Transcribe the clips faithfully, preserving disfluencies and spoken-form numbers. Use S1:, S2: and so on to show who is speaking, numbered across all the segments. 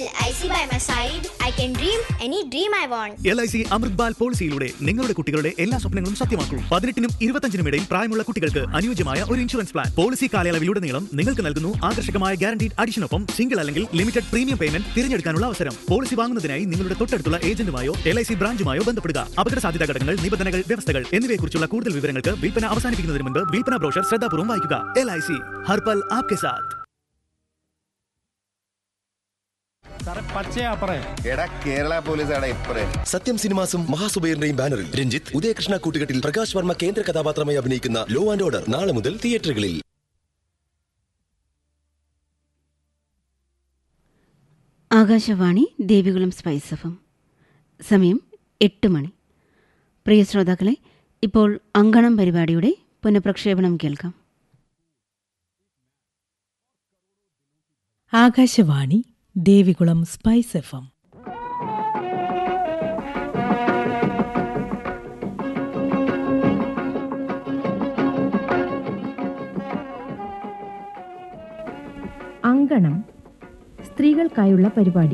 S1: L I C by my side, I can dream any dream I want.
S2: L I C അമൃത് ബാൽ പോളിസിയിലൂടെ നിങ്ങളുടെ കുട്ടികളുടെ എല്ലാ സ്വപ്നങ്ങളും സത്യമാക്കൂ. പതിനെട്ടിനും ഇരുപത്തഞ്ചിനും ഇടയിൽ പ്രായമുള്ള കുട്ടികൾക്ക് അനുയോജ്യമായ ഒരു ഇൻഷുറൻസ് പ്ലാൻ. പോളിസി കാലയളവിലുടനീളം നിങ്ങൾക്ക് നൽകുന്നു ആകർഷകമായ ഗ്യാരണ്ടീഡ് അഡിഷനൊപ്പം സിംഗിൾ അല്ലെങ്കിൽ ലിമിറ്റഡ് പ്രീമിയം പേയ്മെന്റ് തിരഞ്ഞെടുക്കാനുള്ള അവസരം. പോളിസി വാങ്ങുന്നതിനായി നിങ്ങളുടെ തൊട്ടടുത്തുള്ള ഏജന്റുമായോ L I C ബ്രാഞ്ചുമായോ ബന്ധപ്പെടുക. അപകട സാധ്യതാ ഘടകങ്ങൾ, നിബന്ധനകൾ, വ്യവസ്ഥകൾ എന്നിവയെക്കുറിച്ചുള്ള കൂടുതൽ വിവരങ്ങൾക്ക് വിൽപ്പന അവസാനിപ്പിക്കുന്നതിന് മുൻപ് വിൽപ്പന ബ്രോഷർ ശ്രദ്ധാപൂർവ്വം വായിക്കുക. L I C ഹർ പൽ ആപ്കെ സാത്ത്.
S3: കേരള പോലീസാണ് ഇപ്പറേ.
S4: സത്യം സിനിമാസും മഹാസുബൈറിന്റെയും ബാനറിൽ രഞ്ജിത്ത്, ഉദയകൃഷ്ണ കൂട്ടുകെട്ടിൽ പ്രകാശ് വർമ്മ കേന്ദ്ര കഥാപാത്രമായി അഭിനയിക്കുന്ന ലോ ആൻഡ് ഓർഡർ നാളെ മുതൽ തിയേറ്ററുകളിൽ.
S5: Akashvani Devikulam spice F M. സമയം എട്ട് മണി. പ്രിയ ശ്രോതാക്കളെ, ഇപ്പോൾ അങ്കണം പരിപാടിയുടെ പുനഃപ്രക്ഷേപണം കേൾക്കാം.
S6: Akashvani Devikulam spice F M.
S7: അങ്കണം, സ്ത്രീകൾക്കായുള്ള പരിപാടി.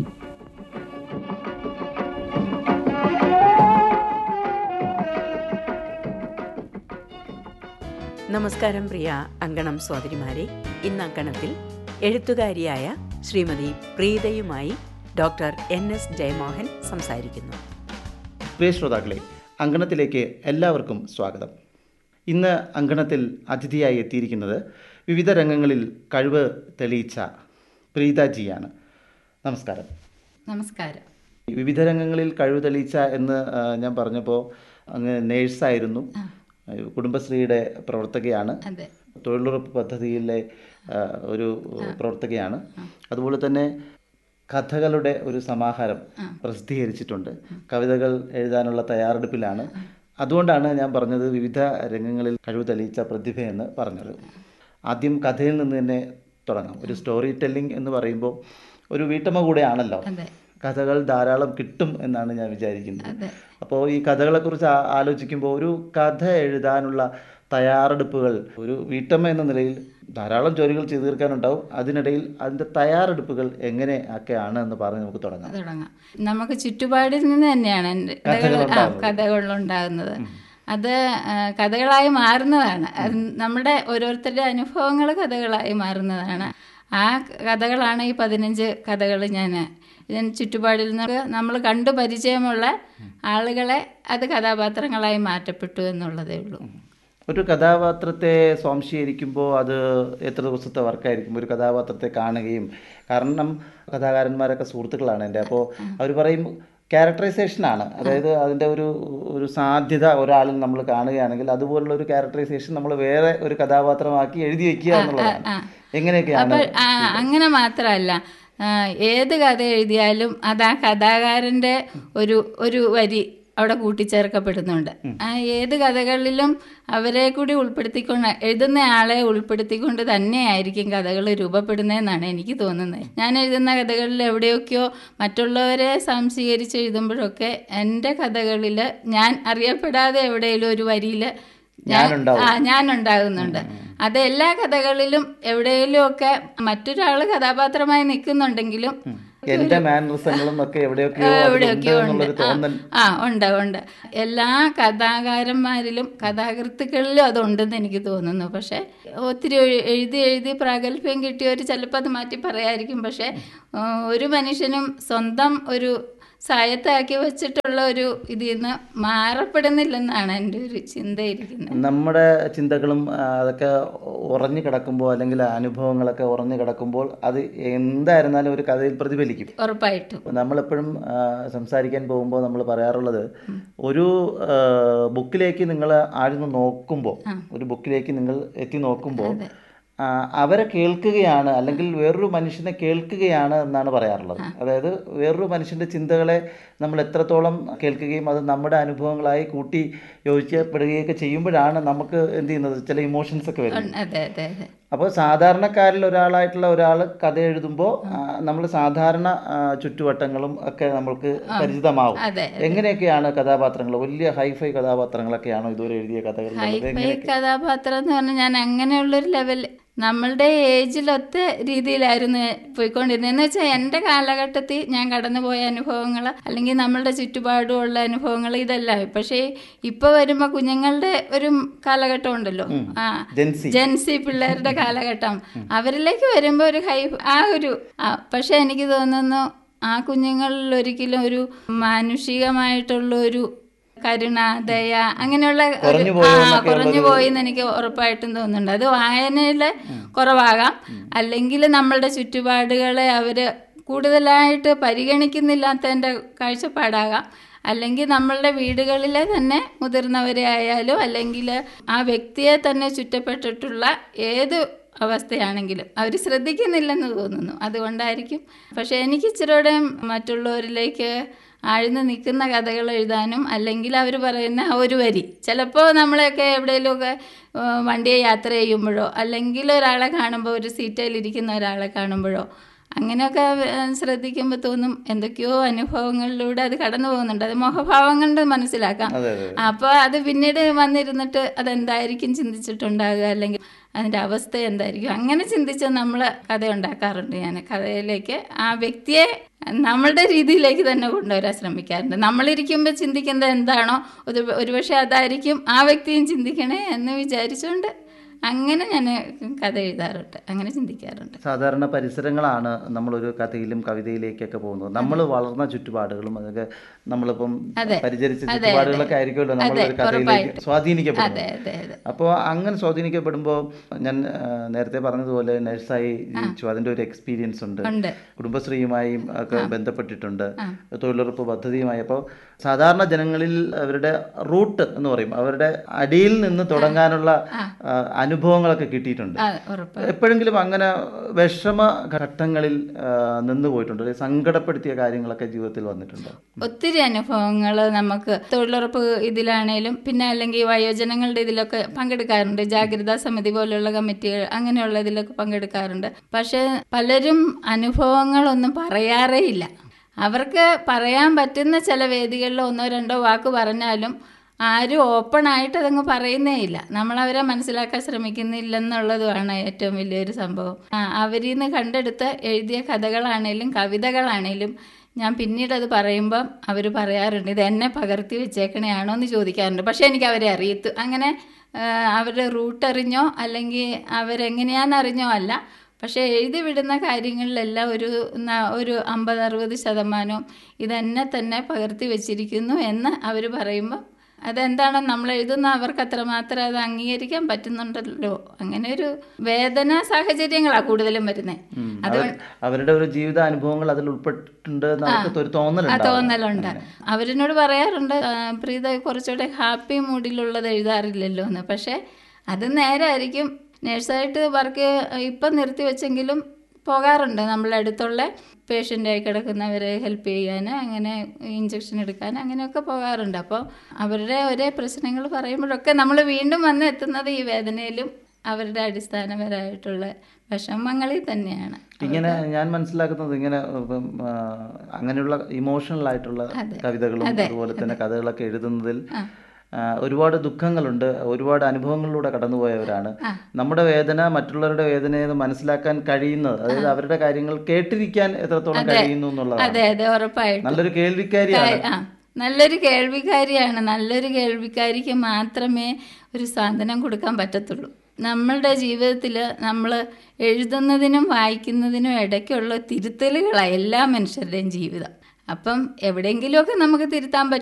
S8: നമസ്കാരം പ്രിയ അങ്കണം സഹോദരിമാരെ. ഇന്ന് അങ്കണത്തിൽ എഴുത്തുകാരിയായ Shrimati പ്രീതയുമായി doctor N S Jayamohan സംസാരിക്കുന്നു.
S9: പ്രിയ ശ്രോതാക്കളെ, അങ്കണത്തിലേക്ക് എല്ലാവർക്കും സ്വാഗതം. ഇന്ന് അങ്കണത്തിൽ അതിഥിയായി എത്തിയിരിക്കുന്നത് വിവിധ രംഗങ്ങളിൽ കഴിവ് തെളിയിച്ച പ്രീതജിയാണ്. നമസ്കാരം.
S10: നമസ്കാരം.
S9: വിവിധ രംഗങ്ങളിൽ കഴിവ് തെളിയിച്ച എന്ന് ഞാൻ പറഞ്ഞപ്പോൾ അങ്ങ് നേഴ്സായിരുന്നു, കുടുംബശ്രീയുടെ പ്രവർത്തകയാണ്, തൊഴിലുറപ്പ് പദ്ധതിയിലെ ഒരു പ്രവർത്തകയാണ്. അതുപോലെ തന്നെ കഥകളുടെ ഒരു സമാഹാരം പ്രസിദ്ധീകരിച്ചിട്ടുണ്ട്. കവിതകൾ എഴുതാനുള്ള തയ്യാറെടുപ്പിലാണ്. അതുകൊണ്ടാണ് ഞാൻ പറഞ്ഞത് വിവിധ രംഗങ്ങളിൽ കഴിവ് തെളിയിച്ച പ്രതിഭയെന്ന് പറഞ്ഞത്. ആദ്യം കഥയിൽ നിന്ന് തന്നെ തുടങ്ങാം. ഒരു സ്റ്റോറി ടെല്ലിംഗ് എന്ന് പറയുമ്പോൾ ഒരു വീട്ടമ്മ കൂടെയാണല്ലോ. കഥകൾ ധാരാളം കിട്ടും എന്നാണ് ഞാൻ വിചാരിക്കുന്നത്. അപ്പോൾ ഈ കഥകളെക്കുറിച്ച് ആലോചിക്കുമ്പോൾ ഒരു കഥ എഴുതാനുള്ള തയ്യാറെടുപ്പുകൾ, ഒരു വീട്ടമ്മ എന്ന നിലയിൽ ധാരാളം ജോലികൾ ചെയ്തു തീർക്കാനുണ്ടാവും. അതിനിടയിൽ അതിൻ്റെ തയ്യാറെടുപ്പുകൾ എങ്ങനെ ഒക്കെയാണ് എന്ന് പറഞ്ഞ് നമുക്ക് തുടങ്ങാം.
S10: തുടങ്ങാം നമുക്ക് ചുറ്റുപാടിൽ നിന്ന് തന്നെയാണ് കഥകളുണ്ടാകുന്നത്. അത് കഥകളായി മാറുന്നതാണ്. നമ്മുടെ ഓരോരുത്തരുടെ അനുഭവങ്ങൾ കഥകളായി മാറുന്നതാണ്. ആ കഥകളാണ് ഈ പതിനഞ്ച് കഥകൾ ഞാൻ ഇതിന് ചുറ്റുപാടിൽ നിന്ന് നമ്മൾ കണ്ടു പരിചയമുള്ള ആളുകളെ അത് കഥാപാത്രങ്ങളായി മാറ്റപ്പെട്ടു എന്നുള്ളതേ ഉള്ളൂ.
S9: ഒരു കഥാപാത്രത്തെ സ്വാംശീകരിക്കുമ്പോൾ അത് എത്ര ദിവസത്തെ വർക്കായിരിക്കും ഒരു കഥാപാത്രത്തെ കാണുകയും? കാരണം കഥാകാരന്മാരൊക്കെ സുഹൃത്തുക്കളാണ് എൻ്റെ. അപ്പോൾ അവർ പറയും ക്യാരക്ടറൈസേഷനാണ്, അതായത് അതിൻ്റെ ഒരു ഒരു സാധ്യത ഒരാളിൽ നമ്മൾ കാണുകയാണെങ്കിൽ അതുപോലുള്ള ഒരു ക്യാരക്ടറൈസേഷൻ നമ്മൾ വേറെ ഒരു കഥാപാത്രമാക്കി എഴുതി വയ്ക്കുക എന്നുള്ളതാണ്. എങ്ങനെയൊക്കെയാണ്?
S10: അങ്ങനെ മാത്രമല്ല, ഏത് കഥ എഴുതിയാലും അത് ആ കഥാകാരൻ്റെ ഒരു ഒരു വരി അവിടെ കൂട്ടിച്ചേർക്കപ്പെടുന്നുണ്ട്. ആ ഏത് കഥകളിലും അവരെ കൂടി ഉൾപ്പെടുത്തിക്കൊണ്ട്, എഴുതുന്ന ആളെ ഉൾപ്പെടുത്തിക്കൊണ്ട് തന്നെയായിരിക്കും കഥകൾ രൂപപ്പെടുന്നതെന്നാണ് എനിക്ക് തോന്നുന്നത്. ഞാൻ എഴുതുന്ന കഥകളിൽ എവിടെയൊക്കെയോ മറ്റുള്ളവരെ സംശീകരിച്ച് എഴുതുമ്പോഴൊക്കെ എൻ്റെ കഥകളിൽ ഞാൻ അറിയപ്പെടാതെ എവിടെയെങ്കിലും ഒരു വരിയിൽ ആ ഞാനുണ്ടാകുന്നുണ്ട്. അത് എല്ലാ കഥകളിലും എവിടെയെങ്കിലും ഒക്കെ മറ്റൊരാൾ കഥാപാത്രമായി നിൽക്കുന്നുണ്ടെങ്കിലും
S9: എന്റെ മാനറിസങ്ങളും ഒക്കെ എവിടെയൊക്കെയോ
S10: ആ ഉണ്ട് ഉണ്ട് എല്ലാ കഥാകാരന്മാരിലും കഥാകൃത്തുക്കളിലും അതുണ്ടെന്ന് എനിക്ക് തോന്നുന്നു. പക്ഷെ ഒത്തിരി എഴുതി എഴുതി പ്രാഗൽഭ്യം കിട്ടിയവർ ചിലപ്പോൾ അത് മാറ്റി പറയായിരിക്കും. പക്ഷെ ഒരു മനുഷ്യനും സ്വന്തം ഒരു സായത്താക്കി വെച്ചിട്ടുള്ള ഒരു ഇതിൽ നിന്ന് മാറപ്പെടുന്നില്ലെന്നാണ് എൻ്റെ ഒരു ചിന്തയിരിക്കുന്നത്.
S9: നമ്മുടെ ചിന്തകളും അതൊക്കെ ഉറഞ്ഞു കിടക്കുമ്പോൾ, അല്ലെങ്കിൽ അനുഭവങ്ങളൊക്കെ ഉറഞ്ഞു കിടക്കുമ്പോൾ അത് എന്തായിരുന്നാലും ഒരു കഥയിൽ പ്രതിഫലിക്കും
S10: ഉറപ്പായിട്ടും.
S9: നമ്മളെപ്പോഴും സംസാരിക്കാൻ പോകുമ്പോൾ നമ്മൾ പറയാറുള്ളത്, ഒരു ബുക്കിലേക്ക് നിങ്ങൾ ആഴ്ന്ന് നോക്കുമ്പോൾ, ഒരു ബുക്കിലേക്ക് നിങ്ങൾ എത്തി നോക്കുമ്പോൾ അവരെ കേൾക്കുകയാണ്, അല്ലെങ്കിൽ വേറൊരു മനുഷ്യനെ കേൾക്കുകയാണ് എന്നാണ് പറയാറുള്ളത്. അതായത് വേറൊരു മനുഷ്യൻ്റെ ചിന്തകളെ നമ്മൾ എത്രത്തോളം കേൾക്കുകയും അത് നമ്മുടെ അനുഭവങ്ങളായി കൂട്ടി യോജിക്കപ്പെടുകയൊക്കെ ചെയ്യുമ്പോഴാണ് നമുക്ക് എന്ത് ചെയ്യുന്നത്, ചില ഇമോഷൻസ് ഒക്കെ വരുന്നത്. അപ്പോൾ സാധാരണക്കാരിൽ ഒരാളായിട്ടുള്ള ഒരാൾ കഥ എഴുതുമ്പോൾ നമ്മൾ സാധാരണ ചുറ്റുവട്ടങ്ങളും ഒക്കെ നമ്മൾക്ക് പരിചിതമാവും. എങ്ങനെയൊക്കെയാണ് കഥാപാത്രങ്ങൾ? വലിയ ഹൈഫൈ കഥാപാത്രങ്ങളൊക്കെയാണോ ഇതുവരെ എഴുതിയ കഥകൾ?
S10: ഹൈഫൈ കഥാപാത്രം എന്ന് പറഞ്ഞാൽ ഞാൻ അങ്ങനെയുള്ളൊരു ലെവൽ നമ്മളുടെ ഏജിലൊത്ത രീതിയിലായിരുന്നു പോയിക്കൊണ്ടിരുന്നത്. എന്ന് വെച്ചാൽ എൻ്റെ കാലഘട്ടത്തിൽ ഞാൻ കടന്നു പോയ അനുഭവങ്ങൾ അല്ലെങ്കിൽ നമ്മളുടെ ചുറ്റുപാടുമുള്ള അനുഭവങ്ങൾ ഇതല്ല. പക്ഷേ ഇപ്പോൾ വരുമ്പോൾ കുഞ്ഞുങ്ങളുടെ ഒരു കാലഘട്ടം ഉണ്ടല്ലോ, ആ ജെൻസി പിള്ളേരുടെ കാലഘട്ടം, അവരിലേക്ക് വരുമ്പോൾ ഒരു ഹൈ ആ ഒരു പക്ഷെ എനിക്ക് തോന്നുന്നു ആ കുഞ്ഞുങ്ങളിൽ ഒരിക്കലും ഒരു മാനുഷികമായിട്ടുള്ള ഒരു കരുണ, ദയ അങ്ങനെയുള്ള കുറഞ്ഞു പോയി എന്ന് എനിക്ക് ഉറപ്പായിട്ടും തോന്നുന്നുണ്ട്. അത് വായനയിൽ കുറവാകാം, അല്ലെങ്കിൽ നമ്മളുടെ ചുറ്റുപാടുകളെ അവർ കൂടുതലായിട്ട് പരിഗണിക്കുന്നില്ലാത്തതിൻ്റെ കാഴ്ചപ്പാടാകാം, അല്ലെങ്കിൽ നമ്മളുടെ വീടുകളിലെ തന്നെ മുതിർന്നവരെ ആയാലും അല്ലെങ്കിൽ ആ വ്യക്തിയെ തന്നെ ചുറ്റപ്പെട്ടിട്ടുള്ള ഏത് അവസ്ഥയാണെങ്കിലും അവർ ശ്രദ്ധിക്കുന്നില്ലെന്ന് തോന്നുന്നു. അതുകൊണ്ടായിരിക്കും. പക്ഷെ എനിക്ക് ഇച്ചിരൂടെ മറ്റുള്ളവരിലേക്ക് ആഴ്ന്ന് നിൽക്കുന്ന കഥകൾ എഴുതാനും, അല്ലെങ്കിൽ അവർ പറയുന്ന ഒരു വരി, ചിലപ്പോൾ നമ്മളെയൊക്കെ എവിടെയെങ്കിലുമൊക്കെ വണ്ടിയെ യാത്ര ചെയ്യുമ്പോഴോ അല്ലെങ്കിൽ ഒരാളെ കാണുമ്പോൾ, ഒരു സീറ്റയിലിരിക്കുന്ന ഒരാളെ കാണുമ്പോഴോ അങ്ങനെയൊക്കെ ശ്രദ്ധിക്കുമ്പോൾ തോന്നും എന്തൊക്കെയോ അനുഭവങ്ങളിലൂടെ അത് കടന്നു പോകുന്നുണ്ട്. അത് മുഖഭാവം കൊണ്ട് മനസ്സിലാക്കാം. അപ്പോൾ അത് പിന്നീട് വന്നിരുന്നിട്ട് അതെന്തായിരിക്കും ചിന്തിച്ചിട്ടുണ്ടാകുക, അല്ലെങ്കിൽ അതിൻ്റെ അവസ്ഥ എന്തായിരിക്കും, അങ്ങനെ ചിന്തിച്ച് നമ്മൾ കഥ ഉണ്ടാക്കാറുണ്ട്. ഞാൻ കഥയിലേക്ക് ആ വ്യക്തിയെ നമ്മളുടെ രീതിയിലേക്ക് തന്നെ കൊണ്ടുവരാൻ ശ്രമിക്കാറുണ്ട്. നമ്മളിരിക്കുമ്പോൾ ചിന്തിക്കുന്നത് എന്താണോ ഒരു ഒരുപക്ഷെ അതായിരിക്കും ആ വ്യക്തിയും ചിന്തിക്കണേ എന്ന് വിചാരിച്ചുകൊണ്ട് അങ്ങനെ ഞാൻ കഥ എഴുതാറുണ്ട്, അങ്ങനെ ചിന്തിക്കാറുണ്ട്.
S9: സാധാരണ പരിസരങ്ങളാണ് നമ്മളൊരു കഥയിലും കവിതയിലേക്കൊക്കെ പോകുന്നത്. നമ്മൾ വളർന്ന ചുറ്റുപാടുകളും അതൊക്കെ നമ്മളിപ്പം പരിചരിച്ച ചുറ്റുപാടുകളൊക്കെ ആയിരിക്കുമല്ലോ നമ്മളൊരു കഥയിലേക്ക് സ്വാധീനിക്കപ്പെടുന്നത്. അപ്പോൾ അങ്ങനെ സ്വാധീനിക്കപ്പെടുമ്പോൾ ഞാൻ നേരത്തെ പറഞ്ഞതുപോലെ നഴ്സായി ജീവിച്ചു, അതിൻ്റെ ഒരു എക്സ്പീരിയൻസ് ഉണ്ട്, കുടുംബശ്രീയുമായും ഒക്കെ ബന്ധപ്പെട്ടിട്ടുണ്ട്, തൊഴിലുറപ്പ് പദ്ധതിയുമായി. അപ്പോൾ സാധാരണ ജനങ്ങളിൽ അവരുടെ റൂട്ട് എന്ന് പറയും, അവരുടെ അടിയിൽ നിന്ന് തുടങ്ങാനുള്ള അനുഭവങ്ങളൊക്കെ കിട്ടിയിട്ടുണ്ട്. എപ്പോഴെങ്കിലും അങ്ങനെ വിഷമ ഘട്ടങ്ങളിൽ നിന്ന് പോയിട്ടുണ്ട്, സങ്കടപ്പെടുത്തിയ കാര്യങ്ങളൊക്കെ ജീവിതത്തിൽ വന്നിട്ടുണ്ട്?
S10: ഒത്തിരി അനുഭവങ്ങൾ നമുക്ക് തൊഴിലുറപ്പ് ഇതിലാണേലും പിന്നെ അല്ലെങ്കിൽ വയോജനങ്ങളുടെ ഇതിലൊക്കെ പങ്കെടുക്കാറുണ്ട്. ജാഗ്രതാ സമിതി പോലുള്ള കമ്മിറ്റികൾ അങ്ങനെയുള്ള ഇതിലൊക്കെ പങ്കെടുക്കാറുണ്ട്. പക്ഷെ പലരും അനുഭവങ്ങളൊന്നും പറയാറേ ഇല്ല. അവർക്ക് പറയാൻ പറ്റുന്ന ചില വേദികളിൽ ഒന്നോ രണ്ടോ വാക്ക് പറഞ്ഞാലും ആരും ഓപ്പണായിട്ട് അതങ്ങ് പറയുന്നേ ഇല്ല. നമ്മളവരെ മനസ്സിലാക്കാൻ ശ്രമിക്കുന്നില്ലെന്നുള്ളതുമാണ് ഏറ്റവും വലിയൊരു സംഭവം. അവരിൽ നിന്ന് കണ്ടെടുത്ത് എഴുതിയ കഥകളാണേലും കവിതകളാണേലും ഞാൻ പിന്നീട് അത് പറയുമ്പം അവർ പറയാറുണ്ട് ഇത് എന്നെ പകർത്തി വെച്ചേക്കണയാണോ എന്ന് ചോദിക്കാറുണ്ട്. പക്ഷേ എനിക്ക് അവരെ അറിയത്തു അങ്ങനെ അവരുടെ റൂട്ട് അറിഞ്ഞോ അല്ലെങ്കിൽ അവരെങ്ങനെയാണെന്നറിഞ്ഞോ അല്ല, പക്ഷേ എഴുതി വിടുന്ന കാര്യങ്ങളിലെല്ലാം ഒരു ഒരു അമ്പത് അറുപത് ശതമാനവും ഇതെന്നെ തന്നെ പകർത്തി വെച്ചിരിക്കുന്നു എന്ന് അവർ പറയുമ്പോൾ അതെന്താണോ നമ്മൾ എഴുതുന്ന അവർക്ക് അത്രമാത്രം അത് അംഗീകരിക്കാൻ പറ്റുന്നുണ്ടല്ലോ. അങ്ങനെ ഒരു വേദന സാഹചര്യങ്ങളാണ് കൂടുതലും വരുന്നത്. അതുകൊണ്ട്
S9: അവരുടെ ഒരു ജീവിത അനുഭവങ്ങൾ അതിൽ ഉൾപ്പെട്ടിട്ടുണ്ട്
S10: തോന്നലുണ്ട്. അവരിനോട് പറയാറുണ്ട് പ്രീത കുറച്ചുകൂടെ ഹാപ്പി മൂഡിലുള്ളത് എഴുതാറില്ലല്ലോ എന്ന്. പക്ഷേ അത് നേരായിരിക്കും. നേഴ്സായിട്ട് വർക്ക് ഇപ്പം നിർത്തി വെച്ചെങ്കിലും പോകാറുണ്ട് നമ്മളെ അടുത്തുള്ള പേഷ്യൻ്റായി കിടക്കുന്നവരെ ഹെൽപ്പ് ചെയ്യാൻ, അങ്ങനെ ഇഞ്ചക്ഷൻ എടുക്കാൻ അങ്ങനെയൊക്കെ പോകാറുണ്ട്. അപ്പോൾ അവരുടെ ഒരേ പ്രശ്നങ്ങൾ പറയുമ്പോഴൊക്കെ നമ്മൾ വീണ്ടും വന്ന് എത്തുന്നത് ഈ വേദനയിലും അവരുടെ അടിസ്ഥാനപരമായിട്ടുള്ള വിഷമങ്ങളിൽ തന്നെയാണ്.
S9: ഇങ്ങനെ ഞാൻ മനസ്സിലാക്കുന്നത് ഇങ്ങനെ അങ്ങനെയുള്ള ഇമോഷണൽ ആയിട്ടുള്ള കവിതകളും അതുപോലെ തന്നെ കഥകളൊക്കെ എഴുതുന്നതിൽ ഒരുപാട് ദുഃഖങ്ങളുണ്ട്, ഒരുപാട് അനുഭവങ്ങളിലൂടെ കടന്നുപോയവരാണ്. നമ്മുടെ വേദന മറ്റുള്ളവരുടെ വേദനയെന്ന് മനസ്സിലാക്കാൻ കഴിയുന്നത്, അതായത് അവരുടെ കാര്യങ്ങൾ കേട്ടിരിക്കാൻ എത്രത്തോളം കഴിയുന്നു എന്നുള്ളതാണ്. നല്ലൊരു കേൾവിക്കാരിയാണ്
S10: നല്ലൊരു കേൾവിക്കാരിയാണ് നല്ലൊരു കേൾവിക്കാരിക്ക് മാത്രമേ ഒരു സാന്ത്വനം കൊടുക്കാൻ പറ്റത്തുള്ളൂ. നമ്മളുടെ ജീവിതത്തിൽ നമ്മൾ എഴുതുന്നതിനും വായിക്കുന്നതിനും ഇടയ്ക്കുള്ള തിരുത്തലുകളാണ് എല്ലാ മനുഷ്യരുടെയും ജീവിതം. അപ്പം എവിടെയെങ്കിലുമൊക്കെ നമുക്ക് തിരുത്താൻ പറ്റും.